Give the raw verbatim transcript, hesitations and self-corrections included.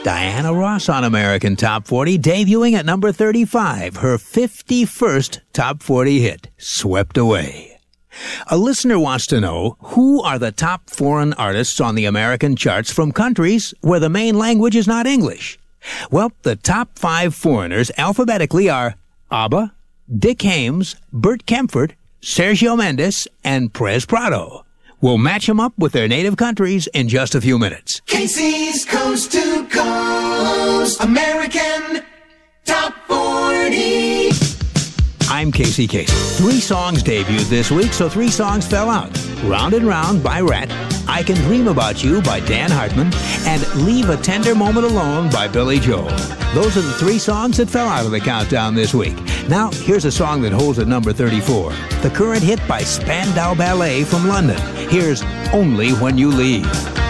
Diana Ross on American Top forty, debuting at number thirty-five, her fifty-first Top forty hit, Swept Away. A listener wants to know, who are the top foreign artists on the American charts from countries where the main language is not English? Well, the top five foreigners alphabetically are ABBA, Dick Haymes, Bert Kempfert, Sergio Mendes, and Perez Prado. We'll match them up with their native countries in just a few minutes. Casey's Coast to Coast American Top forty. I'm Casey Kasem. Three songs debuted this week, so three songs fell out. Round and Round by Rat, I Can Dream About You by Dan Hartman, and Leave a Tender Moment Alone by Billy Joel. Those are the three songs that fell out of the countdown this week. Now, here's a song that holds at number thirty-four. The current hit by Spandau Ballet from London. Here's Only When You Leave.